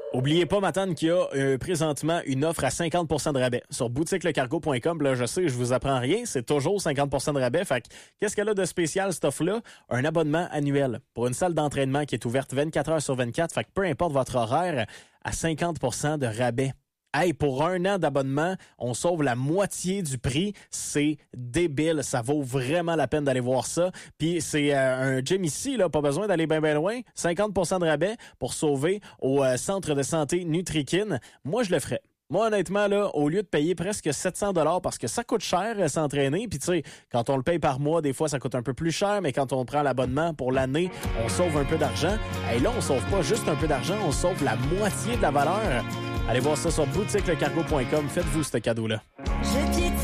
Oubliez pas, Matane, qu'il y a présentement une offre à 50% de rabais sur boutiquelecargo.com. Là, je sais, je vous apprends rien, c'est toujours 50% de rabais. Fait que, qu'est-ce qu'elle a de spécial, cette offre-là? Un abonnement annuel pour une salle d'entraînement qui est ouverte 24 heures sur 24. Fait que peu importe votre horaire, à 50% de rabais. Hey, pour 1 an d'abonnement, on sauve la moitié du prix. C'est débile. Ça vaut vraiment la peine d'aller voir ça. Puis c'est un gym ici, là, pas besoin d'aller bien loin. 50% de rabais pour sauver au centre de santé Nutrikin. Moi, je le ferais. Moi, honnêtement, là, au lieu de payer presque 700 $ parce que ça coûte cher s'entraîner, puis tu sais, quand on le paye par mois, des fois, ça coûte un peu plus cher, mais quand on prend l'abonnement pour l'année, on sauve un peu d'argent. Et là, on sauve pas juste un peu d'argent, on sauve la moitié de la valeur. Allez voir ça sur boutiquelecargo.com. Faites-vous ce cadeau-là.